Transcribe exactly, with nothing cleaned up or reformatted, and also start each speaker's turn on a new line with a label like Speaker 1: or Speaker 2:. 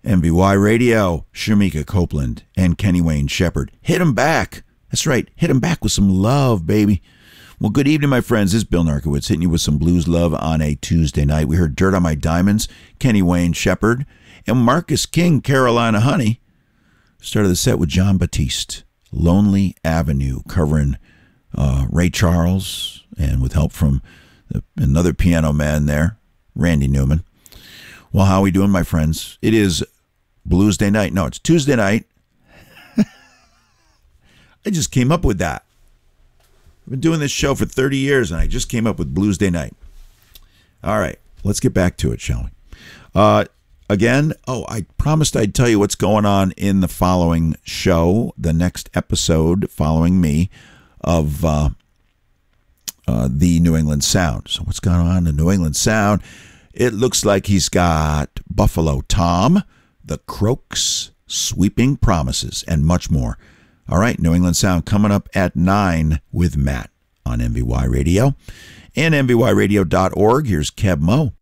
Speaker 1: M V Y Radio, Shamika Copeland and Kenny Wayne Shepherd. Hit 'em back. That's right. Hit 'em back with some love, baby. Well, good evening, my friends. This is Bill Narkowitz hitting you with some blues love on a Tuesday night. We heard Dirt on My Diamonds, Kenny Wayne Shepherd, and Marcus King, Carolina Honey. Started the set with John Batiste, Lonely Avenue, covering uh, Ray Charles, and with help from the, another piano man there, Randy Newman. Well, how are we doing, my friends? It is Bluesday night. No, it's Tuesday night. I just came up with that. I've been doing this show for thirty years, and I just came up with Bluesday night. All right, let's get back to it, shall we? Uh, again, oh, I promised I'd tell you what's going on in the following show, the next episode following me of uh, uh, the New England Sound. So what's going on in the New England Sound? It looks like he's got Buffalo Tom, the Croaks, Sweeping Promises, and much more. All right, New England Sound coming up at nine with Matt on M V Y Radio. And M V Y radio dot org, here's Keb Mo.